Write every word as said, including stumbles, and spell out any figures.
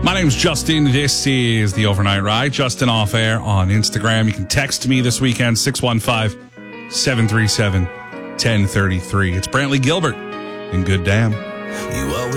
My name's Justin. This is The Overnight Ride. Justin Off Air on Instagram. You can text me this weekend, six one five, seven three seven, one zero three three. It's Brantley Gilbert in Good Damn. You always